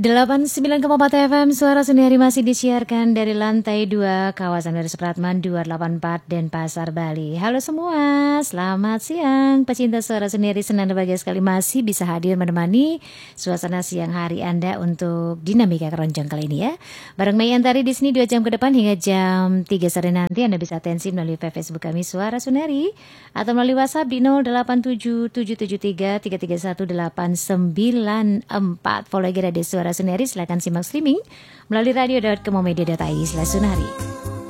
89,4 FM Suara Sendiri masih disiarkan dari lantai 2 kawasan dari Supratman 284 Denpasar, Bali. Halo semua, selamat siang. Pecinta Suara Sendiri, senang dan bahagia sekali masih bisa hadir menemani suasana siang hari Anda untuk dinamika keroncong kali ini ya. Bareng Mei Antari di sini 2 jam ke depan hingga jam 3 sore nanti Anda bisa atensi melalui Facebook kami Suara Sendiri atau melalui WhatsApp di 087773318994. Follow lagi Radio Suara Sunari, silakan simak streaming melalui radio.kemomedia.id/sunari.